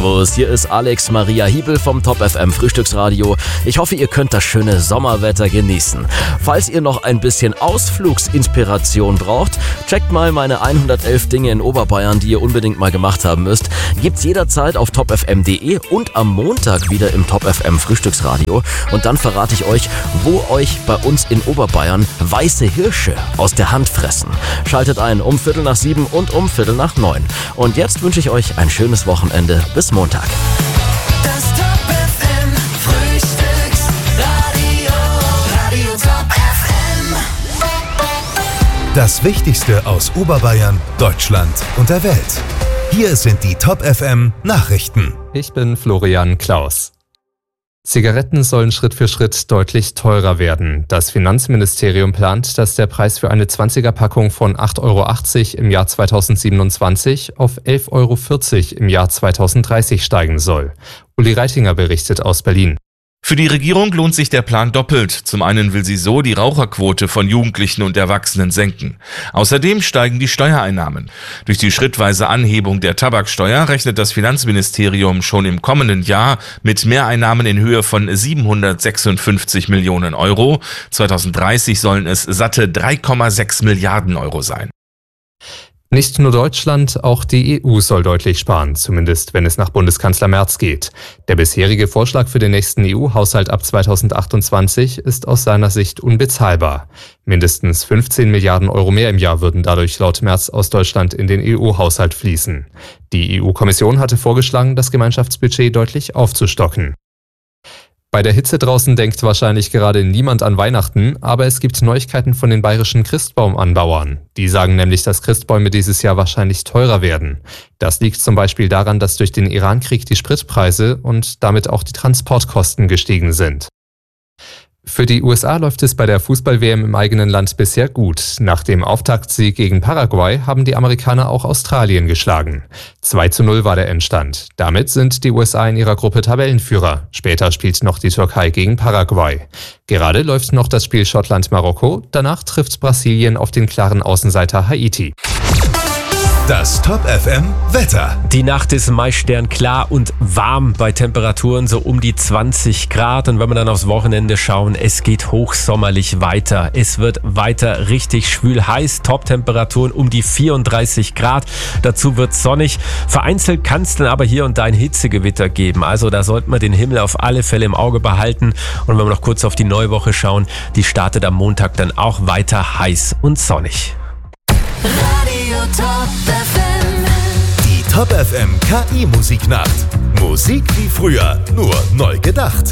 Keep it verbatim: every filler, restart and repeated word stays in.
Servus, hier ist Alex Maria Hiebel vom Top F M Frühstücksradio. Ich hoffe, ihr könnt das schöne Sommerwetter genießen. Falls ihr noch ein bisschen Ausflugsinspiration braucht, checkt mal meine hundertelf Dinge in Oberbayern, die ihr unbedingt mal gemacht haben müsst. Gibt's jederzeit auf top f m punkt d e und am Montag wieder im Top F M Frühstücksradio. Und dann verrate ich euch, wo euch bei uns in Oberbayern weiße Hirsche aus der Hand fressen. Schaltet ein um Viertel nach sieben und um Viertel nach neun. Und jetzt wünsche ich euch ein schönes Wochenende. Bis Montag. Das Top F M Frühstücksradio, Radio Top F M. Das Wichtigste aus Oberbayern, Deutschland und der Welt. Hier sind die Top F M Nachrichten. Ich bin Florian Klaus. Zigaretten sollen Schritt für Schritt deutlich teurer werden. Das Finanzministerium plant, dass der Preis für eine zwanziger-Packung von acht Euro achtzig im Jahr zweitausendsiebenundzwanzig auf elf Euro vierzig im Jahr zweitausenddreißig steigen soll. Uli Reitinger berichtet aus Berlin. Für die Regierung lohnt sich der Plan doppelt. Zum einen will sie so die Raucherquote von Jugendlichen und Erwachsenen senken. Außerdem steigen die Steuereinnahmen. Durch die schrittweise Anhebung der Tabaksteuer rechnet das Finanzministerium schon im kommenden Jahr mit Mehreinnahmen in Höhe von siebenhundertsechsundfünfzig Millionen Euro. zweitausenddreißig sollen es satte drei Komma sechs Milliarden Euro sein. Nicht nur Deutschland, auch die E U soll deutlich sparen, zumindest wenn es nach Bundeskanzler Merz geht. Der bisherige Vorschlag für den nächsten E U-Haushalt ab zweitausendachtundzwanzig ist aus seiner Sicht unbezahlbar. Mindestens fünfzehn Milliarden Euro mehr im Jahr würden dadurch laut Merz aus Deutschland in den E U-Haushalt fließen. Die E U-Kommission hatte vorgeschlagen, das Gemeinschaftsbudget deutlich aufzustocken. Bei der Hitze draußen denkt wahrscheinlich gerade niemand an Weihnachten, aber es gibt Neuigkeiten von den bayerischen Christbaumanbauern. Die sagen nämlich, dass Christbäume dieses Jahr wahrscheinlich teurer werden. Das liegt zum Beispiel daran, dass durch den Irankrieg die Spritpreise und damit auch die Transportkosten gestiegen sind. Für die U S A läuft es bei der Fußball-W M im eigenen Land bisher gut. Nach dem Auftaktsieg gegen Paraguay haben die Amerikaner auch Australien geschlagen. zwei zu null war der Endstand. Damit sind die U S A in ihrer Gruppe Tabellenführer. Später spielt noch die Türkei gegen Paraguay. Gerade läuft noch das Spiel Schottland-Marokko. Danach trifft Brasilien auf den klaren Außenseiter Haiti. Das Top F M Wetter. Die Nacht ist meist sternklar und warm bei Temperaturen so um die zwanzig Grad. Und wenn wir dann aufs Wochenende schauen, es geht hochsommerlich weiter. Es wird weiter richtig schwül heiß. Top-Temperaturen um die vierunddreißig Grad. Dazu wird es sonnig. Vereinzelt kann es dann aber hier und da ein Hitzegewitter geben. Also da sollten wir den Himmel auf alle Fälle im Auge behalten. Und wenn wir noch kurz auf die Neuwoche schauen, die startet am Montag dann auch weiter heiß und sonnig. Radio Top F M. Die Top F M K I-Musiknacht. Musik wie früher, nur neu gedacht.